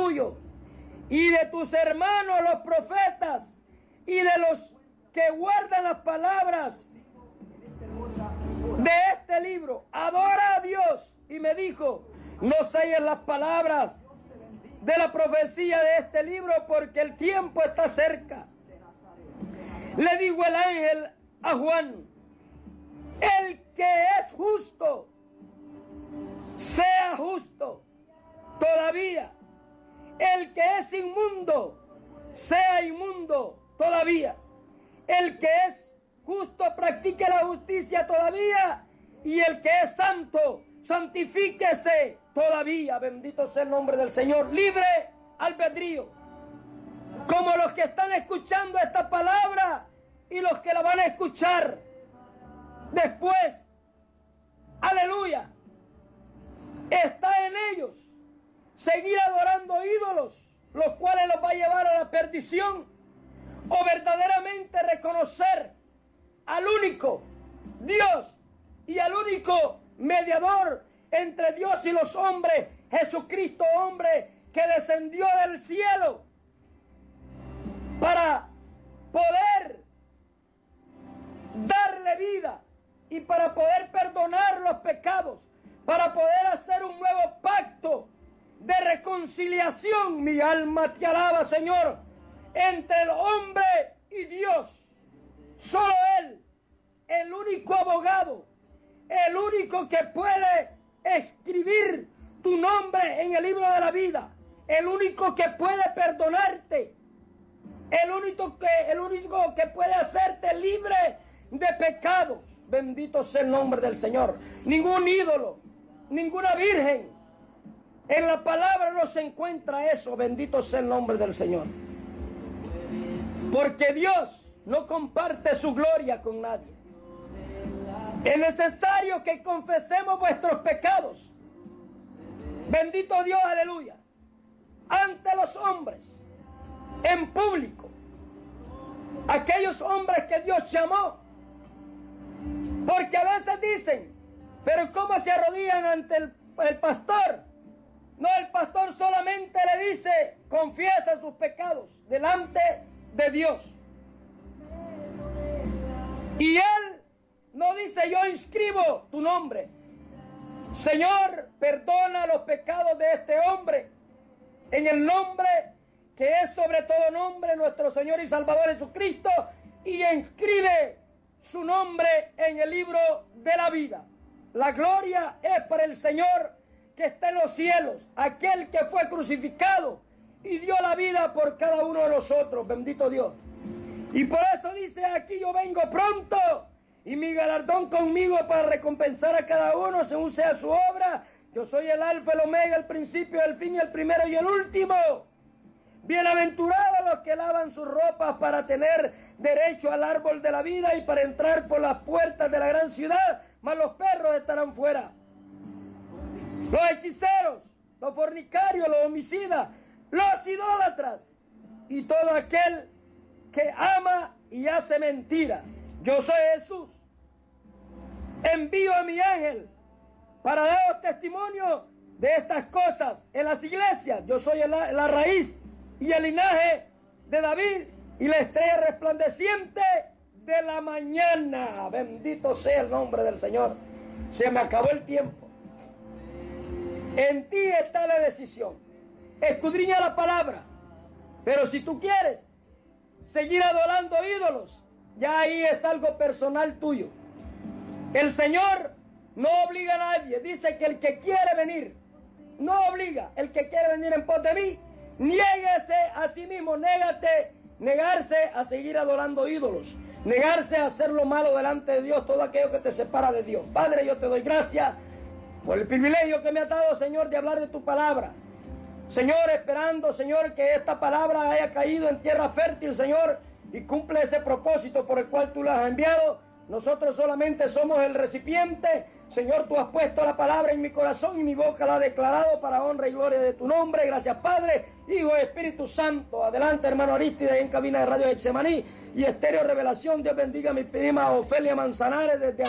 tuyo y de tus hermanos los profetas y de los que guardan las palabras de este libro. Adora a Dios. Y me dijo, no selles las palabras de la profecía de este libro, porque el tiempo está cerca. Le dijo el ángel a Juan, el que es justo, sea justo todavía. El que es inmundo, sea inmundo todavía. El que es justo, practique la justicia todavía. Y el que es santo, santifíquese todavía. Bendito sea el nombre del Señor. Libre albedrío. Como los que están escuchando esta palabra y los que la van a escuchar después. Aleluya. Está en ellos seguir adorando ídolos, los cuales los va a llevar a la perdición, o verdaderamente reconocer al único Dios y al único mediador entre Dios y los hombres, Jesucristo, hombre que descendió del cielo para poder darle vida y para poder perdonar los pecados, para poder hacer un nuevo pacto de reconciliación. Mi alma te alaba, Señor, entre el hombre y Dios. Solo Él, el único abogado, el único que puede escribir tu nombre en el libro de la vida, el único que puede perdonarte, el único que puede hacerte libre de pecados. Bendito sea el nombre del Señor. Ningún ídolo, ninguna virgen. En la palabra no se encuentra eso. Bendito sea el nombre del Señor. Porque Dios no comparte su gloria con nadie. Es necesario que confesemos vuestros pecados. Bendito Dios, aleluya. Ante los hombres, en público. Aquellos hombres que Dios llamó. Porque a veces dicen, pero ¿cómo se arrodillan ante el pastor? No, el pastor solamente le dice, confiesa sus pecados delante de Dios. Y él no dice, yo inscribo tu nombre. Señor, perdona los pecados de este hombre en el nombre que es sobre todo nombre, nuestro Señor y Salvador Jesucristo, y inscribe su nombre en el libro de la vida. La gloria es para el Señor que está en los cielos, aquel que fue crucificado y dio la vida por cada uno de nosotros. Bendito Dios. Y por eso dice, aquí yo vengo pronto, y mi galardón conmigo para recompensar a cada uno según sea su obra. Yo soy el alfa, el omega, el principio, el fin, el primero y el último. Bienaventurados los que lavan sus ropas para tener derecho al árbol de la vida y para entrar por las puertas de la gran ciudad, mas los perros estarán fuera. Los hechiceros, los fornicarios, los homicidas, los idólatras y todo aquel que ama y hace mentira. Yo soy Jesús. Envío a mi ángel para daros testimonio de estas cosas en las iglesias. Yo soy la raíz y el linaje de David y la estrella resplandeciente de la mañana. Bendito sea el nombre del Señor. Se me acabó el tiempo. En ti está la decisión. Escudriña la palabra. Pero si tú quieres seguir adorando ídolos, ya ahí es algo personal tuyo. El Señor no obliga a nadie. Dice que el que quiere venir, no obliga. El que quiere venir en pos de mí, niéguese a sí mismo. Negarse a seguir adorando ídolos. Negarse a hacer lo malo delante de Dios, todo aquello que te separa de Dios. Padre, yo te doy gracias por el privilegio que me has dado, Señor, de hablar de tu palabra. Señor, esperando, Señor, que esta palabra haya caído en tierra fértil, Señor, y cumple ese propósito por el cual tú la has enviado. Nosotros solamente somos el recipiente. Señor, tú has puesto la palabra en mi corazón y mi boca la ha declarado para honra y gloria de tu nombre. Gracias, Padre, Hijo y Espíritu Santo. Adelante, hermano Aristide, en cabina de Radio Getsemaní y Estéreo Revelación. Dios bendiga a mi prima Ofelia Manzanares desde